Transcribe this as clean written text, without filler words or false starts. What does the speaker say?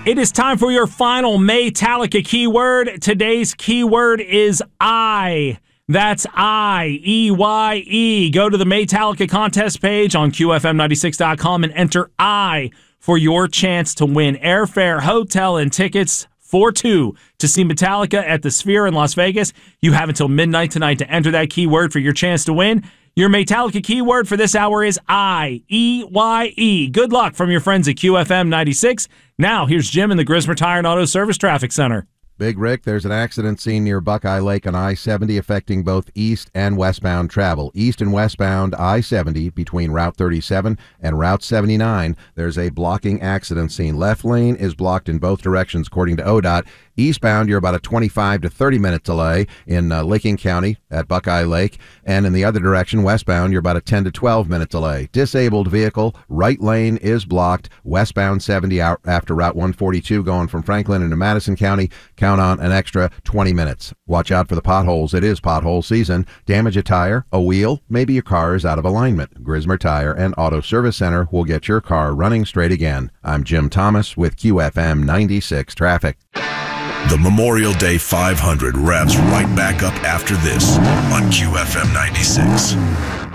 It is time for your final Maytalica keyword. Today's keyword is I. That's I-E-Y-E. Go to the Maytalica contest page on QFM96.com and enter I for your chance to win airfare, hotel, and tickets for two to see Metallica at the Sphere in Las Vegas. You have until midnight tonight to enter that keyword for your chance to win. Your Maytalica keyword for this hour is I-E-Y-E. Good luck from your friends at QFM 96. Now, here's Jim in the Grismer Tire and Auto Service Traffic Center. Big Rick, there's an accident scene near Buckeye Lake on I-70 affecting both east and westbound travel. East and westbound I-70 between Route 37 and Route 79, there's a blocking accident scene. Left lane is blocked in both directions according to ODOT. Eastbound, you're about a 25 to 30-minute delay in Licking County at Buckeye Lake. And in the other direction, westbound, you're about a 10 to 12-minute delay. Disabled vehicle, right lane is blocked. Westbound 70 out after Route 142 going from Franklin into Madison County. Count on an extra 20 minutes. Watch out for the potholes. It is pothole season. Damage a tire, a wheel, maybe your car is out of alignment. Grismer Tire and Auto Service Center will get your car running straight again. I'm Jim Thomas with QFM 96 Traffic. The Memorial Day 500 wraps right back up after this on QFM 96.